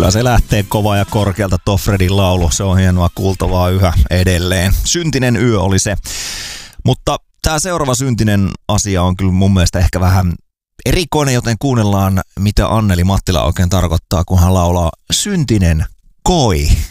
Kyllä se lähtee kovaa ja korkealta tuo Fredin laulu. Se on hienoa kuultavaa yhä edelleen. Syntinen yö oli se. Mutta tämä seuraava syntinen asia on kyllä mun mielestä ehkä vähän erikoinen, joten kuunnellaan, mitä Anneli Mattila oikein tarkoittaa, kun hän laulaa syntinen koi.